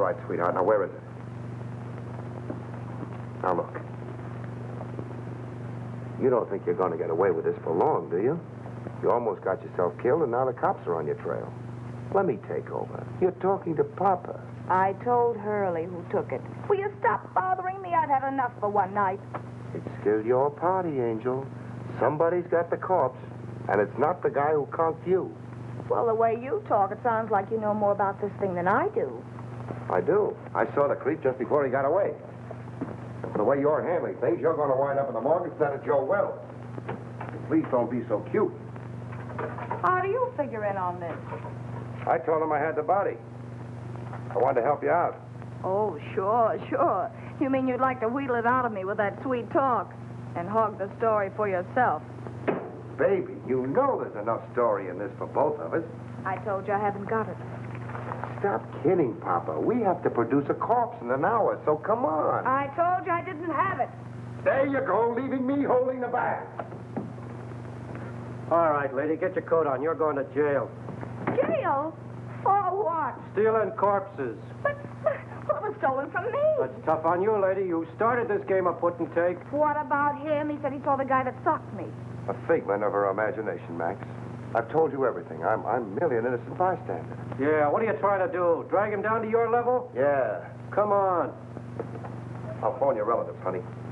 right, sweetheart. Now, where is it? Now, look. You don't think you're going to get away with this for long, do you? You almost got yourself killed, and now the cops are on your trail. Let me take over. You're talking to Papa. I told Hurley who took it. Will you stop bothering me? I've had enough for one night. It's still your party, Angel. Somebody's got the corpse, and it's not the guy who conked you. Well, the way you talk, it sounds like you know more about this thing than I do. I do. I saw the creep just before he got away. The way you're handling things, you're going to wind up in the morgue instead of Joe Wells. Please don't be so cute. How do you figure in on this? I told him I had the body. I wanted to help you out. Oh, sure. You mean you'd like to wheedle it out of me with that sweet talk and hog the story for yourself? Baby, you know there's enough story in this for both of us. I told you I haven't got it. Stop kidding, Papa. We have to produce a corpse in an hour, so come on. I told you I didn't have it. There you go, leaving me holding the bag. All right, lady, get your coat on. You're going to jail. Jail? For what? Stealing corpses. But what was stolen from me? That's tough on you, lady. You started this game of put and take. What about him? He said he saw the guy that socked me. A figment of her imagination, Max. I've told you everything. I'm merely an innocent bystander. Yeah, what are you trying to do? Drag him down to your level? Yeah. Come on. I'll phone your relatives, honey.